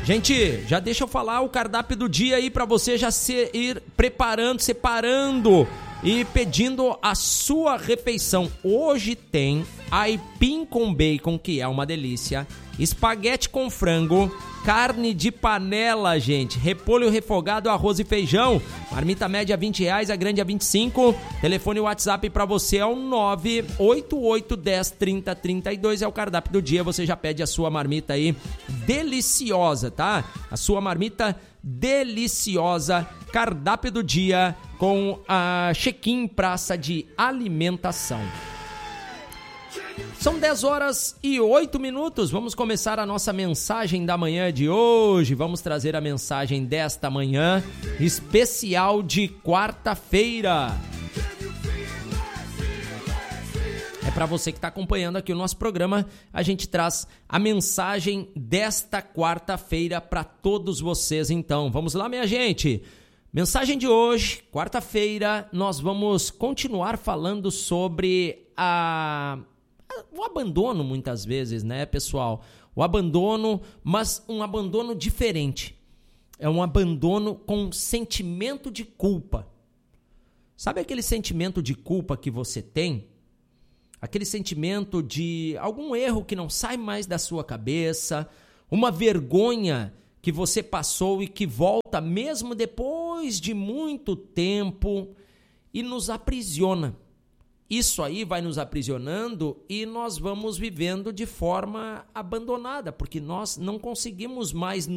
Gente, já deixa eu falar o cardápio do dia aí para você já ir preparando, separando e pedindo a sua refeição. Hoje tem aipim com bacon, que é uma delícia, espaguete com frango, carne de panela, gente, repolho refogado, arroz e feijão, marmita média R$20, a grande a R$25, telefone e WhatsApp para você é o 988103032, é o cardápio do dia, você já pede a sua marmita aí, deliciosa, tá? A sua marmita deliciosa, cardápio do dia com a Check-in Praça de Alimentação. São 10h08, vamos começar a nossa mensagem da manhã de hoje, vamos trazer a mensagem desta manhã, especial de quarta-feira. É para você que está acompanhando aqui o nosso programa, a gente traz a mensagem desta quarta-feira para todos vocês, então, vamos lá minha gente. Mensagem de hoje, quarta-feira, nós vamos continuar falando sobre o abandono muitas vezes, né, pessoal? O abandono, mas um abandono diferente. É um abandono com sentimento de culpa. Sabe aquele sentimento de culpa que você tem? Aquele sentimento de algum erro que não sai mais da sua cabeça, uma vergonha que você passou e que volta mesmo depois de muito tempo e nos aprisiona. Isso aí vai nos aprisionando e nós vamos vivendo de forma abandonada, porque nós não conseguimos mais